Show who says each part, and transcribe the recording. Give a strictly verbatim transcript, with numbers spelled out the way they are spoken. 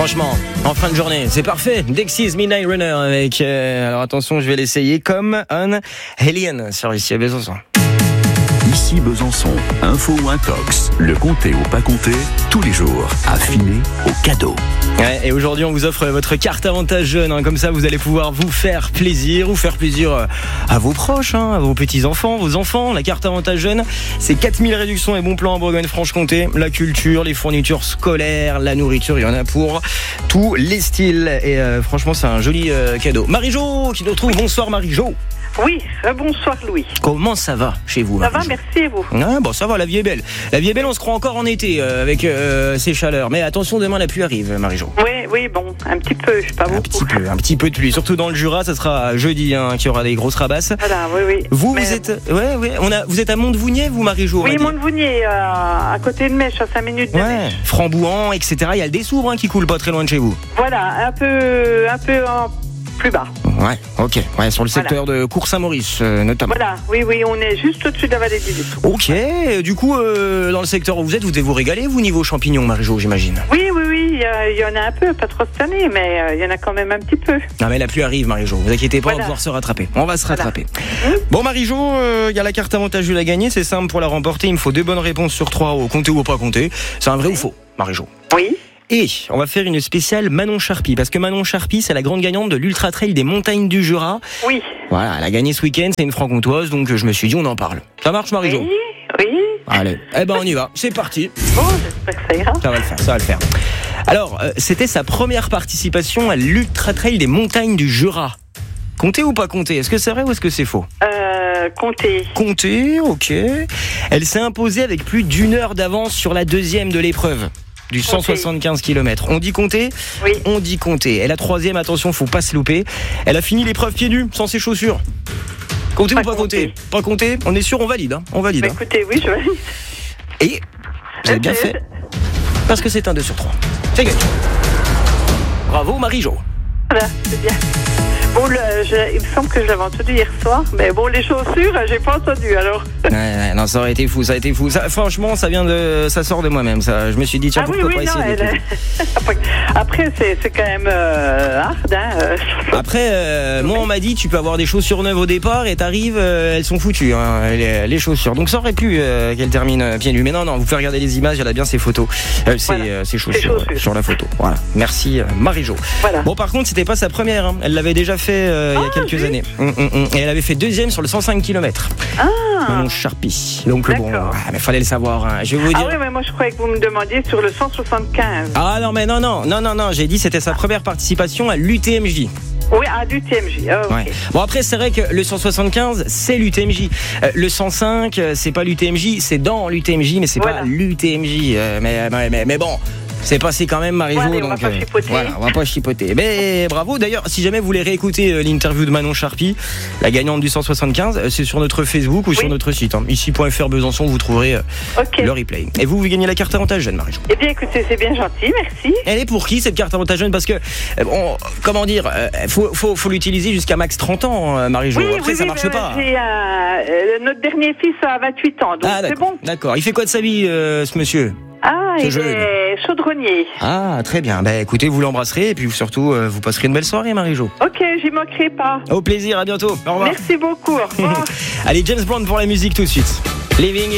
Speaker 1: Franchement, en fin de journée, c'est parfait. Dexys Midnight Runner avec... Euh, alors attention, je vais l'essayer comme un alien sur ici à Besançon.
Speaker 2: Ici Besançon, info ou intox, le compter ou pas compter, tous les jours, affiné au cadeau.
Speaker 1: Ouais, et aujourd'hui on vous offre votre carte avantage jeune, hein, comme ça vous allez pouvoir vous faire plaisir ou faire plaisir à vos proches, hein, à vos petits-enfants, vos enfants. La carte avantage jeune, c'est quatre mille réductions et bons plans en Bourgogne-Franche-Comté. La culture, les fournitures scolaires, la nourriture, il y en a pour tous les styles. Et euh, franchement c'est un joli euh, cadeau. Marie-Jo qui nous retrouve, bonsoir Marie-Jo.
Speaker 3: Oui, bonsoir Louis.
Speaker 1: Comment ça va chez vous?
Speaker 3: Ça va, merci et vous?
Speaker 1: Ah, bon, ça va, la vie est belle. La vie est belle, on se croit encore en été euh, avec euh, ces chaleurs. Mais attention, demain la pluie arrive, Marie-Jo.
Speaker 3: Oui, oui, bon, un petit peu, pas beaucoup.
Speaker 1: Un petit peu, un petit peu de pluie, surtout dans le Jura, ça sera jeudi hein, qu'il y aura des grosses rabasses.
Speaker 3: Voilà, oui, oui.
Speaker 1: Vous,
Speaker 3: Mais...
Speaker 1: vous êtes, ouais, ouais, on a, vous êtes à Montvounier, vous, Marie-Jo?
Speaker 3: Oui, Montvounier, euh, à côté de Mèche, à cinq minutes de
Speaker 1: ouais.
Speaker 3: Mèche.
Speaker 1: Frambouhans, et cetera. Il y a le Dessoubre hein, qui coule pas très loin de chez vous.
Speaker 3: Voilà, un peu, un peu en plus bas.
Speaker 1: Ouais, ok. Ouais, sur le secteur voilà. de Cours-Saint-Maurice, euh, notamment.
Speaker 3: Voilà, oui, oui, on est juste au-dessus de la vallée du Dessoubre.
Speaker 1: Ok, du coup, euh, dans le secteur où vous êtes, vous devez vous régaler, vous, niveau champignons, Marie-Jo, j'imagine?
Speaker 3: Oui, oui, oui, il y, y en a un peu, pas trop cette année, mais il euh, y en a quand même un petit peu.
Speaker 1: Ah, mais la pluie arrive, Marie-Jo, vous inquiétez pas, voilà. On va pouvoir se rattraper. On va se rattraper. Voilà. Bon, Marie-Jo, il euh, y a la carte avantage à gagner, c'est simple pour la remporter, il me faut deux bonnes réponses sur trois, au compter ou au pas compter. C'est un vrai oui. ou faux, Marie-Jo?
Speaker 3: Oui.
Speaker 1: Et on va faire une spéciale Manon Charpie, parce que Manon Charpie, c'est la grande gagnante de l'Ultra Trail des montagnes du Jura.
Speaker 3: Oui.
Speaker 1: Voilà, elle a gagné ce week-end, c'est une franc-comtoise, donc je me suis dit, on en parle. Ça marche, Marie-Jo?
Speaker 3: Oui, oui.
Speaker 1: Allez, eh ben on y va, c'est parti.
Speaker 3: Bon, j'espère que ça ira.
Speaker 1: Ça va le faire, ça va le faire. Alors, euh, c'était sa première participation à l'Ultra Trail des montagnes du Jura. Compter ou pas compter? Est-ce que c'est vrai ou est-ce que c'est faux?
Speaker 3: Euh, compter.
Speaker 1: Compter, ok. Elle s'est imposée avec plus d'une heure d'avance sur la deuxième de l'épreuve. Du cent soixante-quinze kilomètres. On dit compter?
Speaker 3: Oui.
Speaker 1: On dit compter. Et la troisième, attention, faut pas se louper. Elle a fini l'épreuve pieds nus, sans ses chaussures. Compter
Speaker 3: pas
Speaker 1: ou pas compter?
Speaker 3: compter
Speaker 1: Pas compter? On est sûr, on valide. Hein. On valide.
Speaker 3: Bah,
Speaker 1: hein.
Speaker 3: écoutez, oui, je valide.
Speaker 1: Et vous avez bien fait. Parce que c'est un deux sur trois. C'est gagné. Bravo, Marie-Jo.
Speaker 3: Voilà, c'est bien. Bon, le, je, il me semble que je l'avais entendu hier soir, mais bon, les chaussures, j'ai pas entendu, alors. Ouais,
Speaker 1: ouais, non, ça aurait été fou, ça a été fou. Ça, franchement, ça vient de, ça sort de moi-même. Ça, je me suis dit, tiens,
Speaker 3: ah,
Speaker 1: pourquoi
Speaker 3: oui, oui,
Speaker 1: pas
Speaker 3: non,
Speaker 1: essayer de
Speaker 3: après, après, c'est, c'est quand même euh, hard, hein. Euh.
Speaker 1: Après, euh, moi, on m'a dit, tu peux avoir des chaussures neuves au départ et t'arrives, euh, elles sont foutues, hein, les, les chaussures. Donc, ça aurait pu euh, qu'elle termine euh, pieds nus. Mais non, non, vous pouvez regarder les images, elle a bien ses photos, euh, ses,
Speaker 3: voilà.
Speaker 1: euh, ses chaussures,
Speaker 3: chaussures
Speaker 1: euh, sur la photo. Voilà. Merci, euh, Marie-Jo.
Speaker 3: Voilà.
Speaker 1: Bon, par contre, c'était pas sa première. Hein. Elle l'avait déjà fait euh, ah, il y a quelques oui. années. Hum, hum, hum. Et elle avait fait deuxième sur le cent cinq kilomètres.
Speaker 3: Ah.
Speaker 1: Manon Charpie. Donc bon, ah, mais fallait le savoir. Hein. Je vais vous dire.
Speaker 3: Ah oui, mais moi je croyais que vous me demandiez sur le cent soixante-quinze.
Speaker 1: Ah non, mais non, non, non, non, non. J'ai dit c'était sa première participation à l'U T M J.
Speaker 3: Oui, à l'U T M J. Oh, okay.
Speaker 1: Ouais. Bon après c'est vrai que le cent soixante-quinze c'est l'U T M J. Euh, le cent cinq c'est pas l'U T M J, c'est dans l'U T M J, mais c'est voilà. pas l'U T M J. Euh, mais, mais, mais, mais bon. C'est passé quand même, Marie-Jo.
Speaker 3: Ouais,
Speaker 1: donc,
Speaker 3: on va pas
Speaker 1: euh,
Speaker 3: chipoter.
Speaker 1: Voilà, on va pas chipoter. Mais bravo. D'ailleurs, si jamais vous voulez réécouter euh, l'interview de Manon Charpie, la gagnante du cent soixante-quinze, euh, c'est sur notre Facebook ou oui. sur notre site. Hein. Ici point F R Besançon, vous trouverez euh,
Speaker 3: okay.
Speaker 1: le replay. Et vous, vous gagnez la carte avantage jeune, Marie-Jo.
Speaker 3: Eh bien, écoutez, c'est bien gentil, merci.
Speaker 1: Elle est pour qui cette carte avantage jeune? Parce que, euh, bon, comment dire, euh, faut, faut, faut l'utiliser jusqu'à max trente ans, euh, Marie-Jo.
Speaker 3: Oui,
Speaker 1: Après,
Speaker 3: oui,
Speaker 1: ça
Speaker 3: oui,
Speaker 1: marche
Speaker 3: euh,
Speaker 1: pas.
Speaker 3: J'ai, euh, notre dernier fils a vingt-huit ans, donc
Speaker 1: ah,
Speaker 3: c'est bon.
Speaker 1: D'accord. Il fait quoi de sa vie, euh, ce monsieur?
Speaker 3: Ah,
Speaker 1: ce
Speaker 3: il
Speaker 1: jeune.
Speaker 3: est chaudronnier.
Speaker 1: Ah, très bien. Bah, écoutez, vous l'embrasserez et puis surtout, euh, vous passerez une belle soirée, Marie-Jo.
Speaker 3: Ok, j'y manquerai pas.
Speaker 1: Au plaisir, à bientôt. Au revoir.
Speaker 3: Merci beaucoup, au revoir.
Speaker 1: Allez, James Brown pour la musique tout de suite. Living